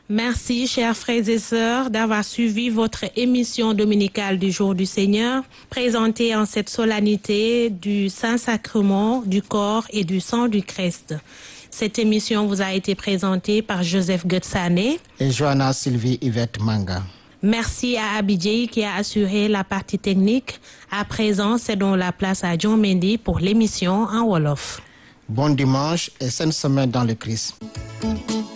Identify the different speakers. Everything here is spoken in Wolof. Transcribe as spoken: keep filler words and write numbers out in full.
Speaker 1: Merci, chers frères et sœurs, d'avoir suivi votre émission dominicale du Jour du Seigneur, présentée en cette solennité du Saint-Sacrement, du corps et du sang du Christ. Cette émission vous a été présentée par Joseph Gutsané
Speaker 2: et Joanna Sylvie Yvette Manga.
Speaker 1: Merci à Abidjay qui a assuré la partie technique. À présent, cédons la place à John Mendy pour l'émission en Wolof.
Speaker 2: Bon dimanche et sainte semaine dans le Christ.